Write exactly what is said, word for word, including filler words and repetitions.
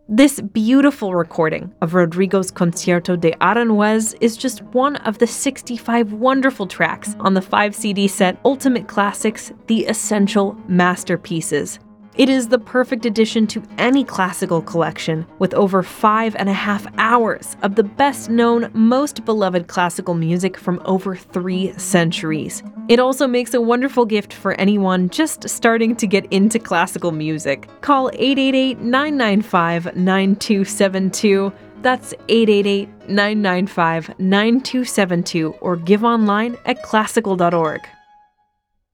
This beautiful recording of Rodrigo's Concierto de Aranjuez is just one of the sixty-five wonderful tracks on the five C D set Ultimate Classics, The Essential Masterpieces. It is the perfect addition to any classical collection, with over five and a half hours of the best-known, most beloved classical music from over three centuries. It also makes a wonderful gift for anyone just starting to get into classical music. Call eight eight eight, nine nine five, nine two seven two. That's eight eight eight, nine nine five, nine two seven two, or give online at classical dot org.